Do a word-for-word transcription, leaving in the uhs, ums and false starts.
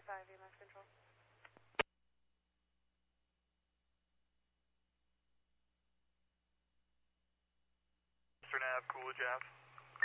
five, E M S Control. Mister Nav, Coolidge Ave.